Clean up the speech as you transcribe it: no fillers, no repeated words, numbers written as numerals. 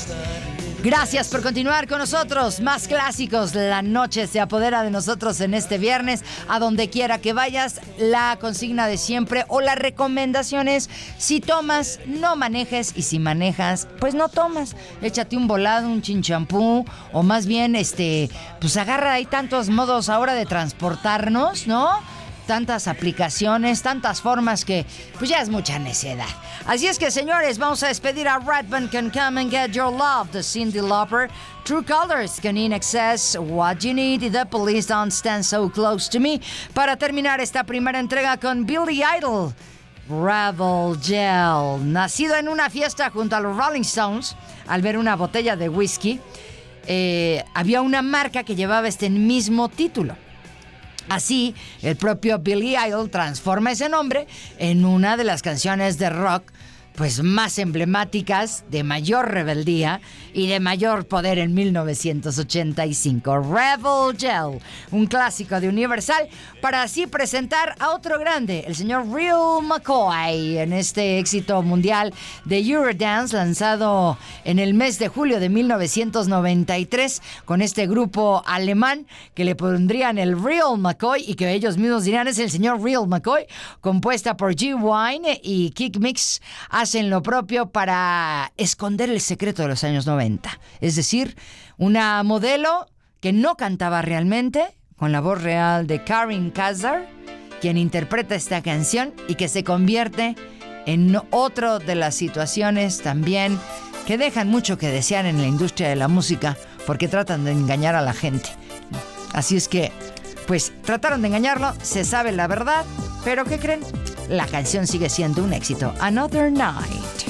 Gracias por continuar con nosotros. Más clásicos. La noche se apodera de nosotros en este viernes. A donde quiera que vayas, la consigna de siempre o la recomendación es: si tomas, no manejes, y si manejas, pues no tomas. Échate un volado, un chinchampú, o más bien, pues agarra. Hay tantos modos ahora de transportarnos, ¿no? Tantas aplicaciones, tantas formas que pues ya es mucha necedad. Así es que, señores, vamos a despedir a Redman con Come and Get Your Love de Cyndi Lauper, True Colors con In Excess, What You Need y The Police Don't Stand So Close to Me, para terminar esta primera entrega con Billy Idol, Rebel Gel. Nacido en una fiesta junto a los Rolling Stones, al ver una botella de whisky, había una marca que llevaba este mismo título. Así, el propio Billy Idol transforma ese nombre en una de las canciones de rock pues más emblemáticas, de mayor rebeldía y de mayor poder en 1985. Rebel Gel, un clásico de Universal, para así presentar a otro grande, el señor Real McCoy, en este éxito mundial de Eurodance, lanzado en el mes de julio de 1993, con este grupo alemán que le pondrían el Real McCoy, y que ellos mismos dirían es el señor Real McCoy, compuesta por G. Wine y Kick Mix. Hacen lo propio para esconder el secreto de los años 90. Es decir, una modelo que no cantaba realmente, con la voz real de Karen Kazar, quien interpreta esta canción y que se convierte en otra de las situaciones también que dejan mucho que desear en la industria de la música, porque tratan de engañar a la gente. Así es que, pues, trataron de engañarlo, se sabe la verdad, pero ¿qué creen? La canción sigue siendo un éxito. Another Night.